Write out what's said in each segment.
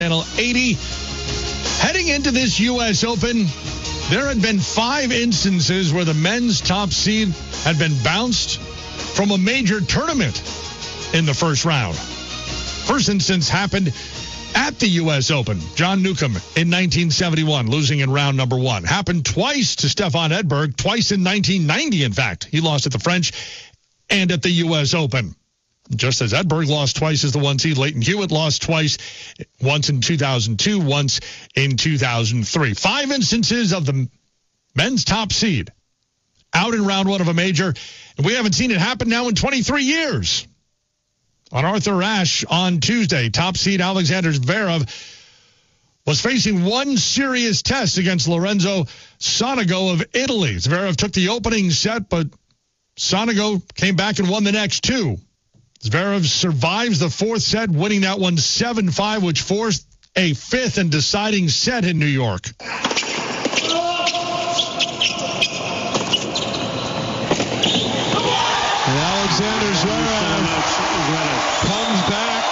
Channel 80. Heading into this U.S. Open, there had been 5 instances where the men's top seed had been bounced from a major tournament in the first round. First instance happened at the U.S. Open. John Newcomb in 1971, losing in round number 1. Happened twice to Stefan Edberg, twice in 1990, in fact. He lost at the French and at the U.S. Open. Just as Edberg lost twice as the 1 seed, Leighton Hewitt lost twice, once in 2002, once in 2003. 5 instances of the men's top seed out in round 1 of a major, and we haven't seen it happen now in 23 years. On Arthur Ashe on Tuesday, top seed Alexander Zverev was facing one serious test against Lorenzo Sonego of Italy. Zverev took the opening set, but Sonego came back and won the next 2. Zverev survives the 4th set, winning that one 7-5, which forced a 5th and deciding set in New York. And Alexander Zverev comes back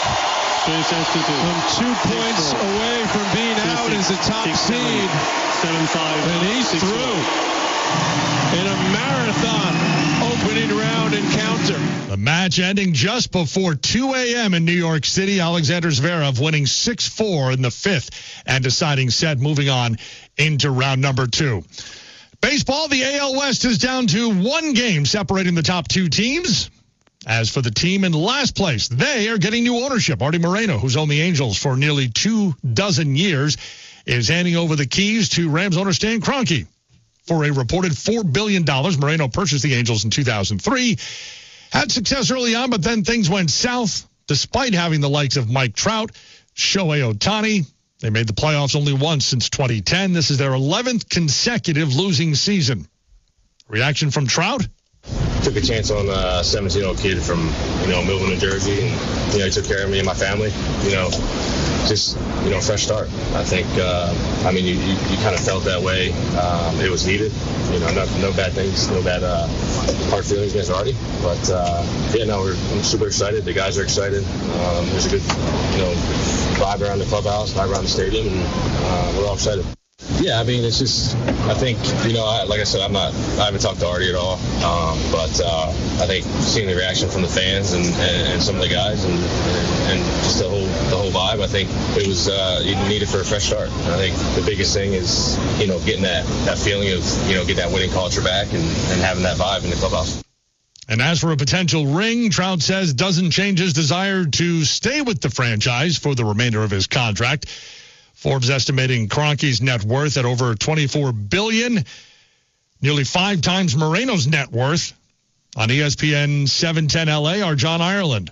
from 2 points away from being out as a top seed. 7-5. And he's through in a marathon opening round encounter. The match ending just before 2 a.m. in New York City. Alexander Zverev winning 6-4 in the 5th and deciding set, moving on into round number 2. Baseball, the AL West is down to 1 game separating the top 2 teams. As for the team in last place, they are getting new ownership. Artie Moreno, who's owned the Angels for nearly 24 years, is handing over the keys to Rams owner Stan Kroenke. For a reported $4 billion, Moreno purchased the Angels in 2003. Had success early on, but then things went south. Despite having the likes of Mike Trout, Shohei Ohtani, they made the playoffs only once since 2010. This is their 11th consecutive losing season. Reaction from Trout? Took a chance on a 17-year-old kid from, Millville, New Jersey, and, he took care of me and my family, just, fresh start. I think, you kind of felt that way. It was needed, no bad things, no bad hard feelings against Artie. But, I'm super excited. The guys are excited. There's a good, vibe around the clubhouse, vibe around the stadium, and we're all excited. Yeah, it's just, I think, like I said, I haven't talked to Artie at all, but I think seeing the reaction from the fans and some of the guys and just the whole vibe, I think it was needed for a fresh start. I think the biggest thing is, getting that feeling of, getting that winning culture back and having that vibe in the clubhouse. And as for a potential ring, Trout says doesn't change his desire to stay with the franchise for the remainder of his contract. Forbes estimating Kroenke's net worth at over $24 billion, nearly 5 times Moreno's net worth. On ESPN 710 LA, our John Ireland.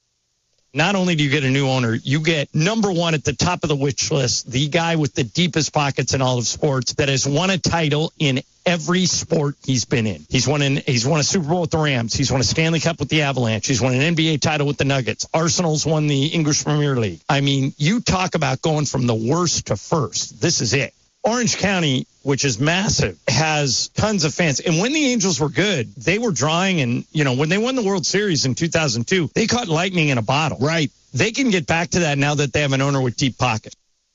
Not only do you get a new owner, you get number 1 at the top of the wish list, the guy with the deepest pockets in all of sports that has won a title in every sport he's been in. He's won a Super Bowl with the Rams. He's won a Stanley Cup with the Avalanche. He's won an NBA title with the Nuggets. Arsenal's won the English Premier League. You talk about going from the worst to first. This is it. Orange County, which is massive, has tons of fans. And when the Angels were good, they were drawing. And, when they won the World Series in 2002, they caught lightning in a bottle. Right. They can get back to that now that they have an owner with deep pockets.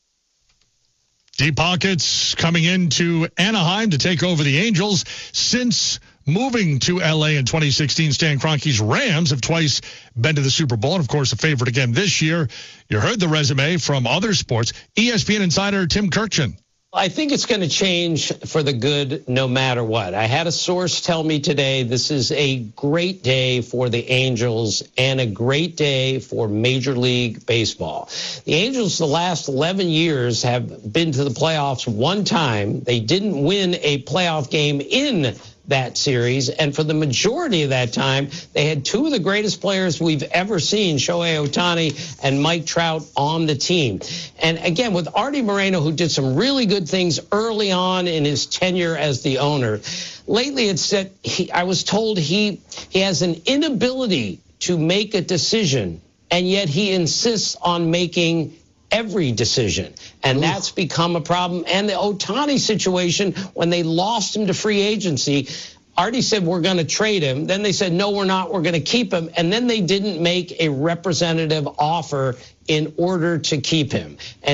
Deep pockets coming into Anaheim to take over the Angels. Since moving to L.A. in 2016, Stan Kroenke's Rams have twice been to the Super Bowl, and, of course, a favorite again this year. You heard the resume from other sports. ESPN insider Tim Kurkjian. I think it's going to change for the good no matter what. I had a source tell me today this is a great day for the Angels and a great day for Major League Baseball. The Angels the last 11 years have been to the playoffs 1 time. They didn't win a playoff game in that series, and for the majority of that time, they had 2 of the greatest players we've ever seen, Shohei Ohtani and Mike Trout, on the team. And again, with Artie Moreno, who did some really good things early on in his tenure as the owner, lately it's that I was told he has an inability to make a decision, and yet he insists on making every decision. And that's become a problem. And the Ohtani situation, when they lost him to free agency, Artie said, we're going to trade him. Then they said, no, we're not. We're going to keep him. And then they didn't make a representative offer in order to keep him. And